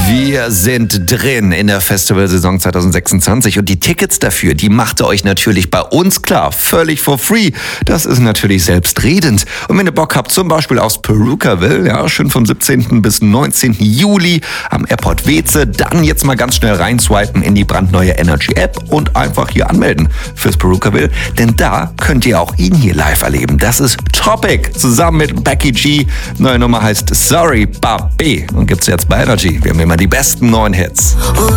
Wir sind drin in der Festivalsaison 2026 und die Tickets dafür, die macht ihr euch natürlich bei uns klar, völlig for free. Das ist natürlich selbstredend. Und wenn ihr Bock habt, zum Beispiel aufs Perukaville, ja, schön vom 17. bis 19. Juli am Airport Weeze, dann jetzt mal ganz schnell reinswipen in die brandneue Energy App und einfach hier anmelden fürs Perukaville, denn da könnt ihr auch ihn hier live erleben. Das ist Topic, zusammen mit Becky G. Neue Nummer heißt Sorry, Babe und gibt's jetzt bei Energy. Wir haben immer die besten neuen Hits. Oh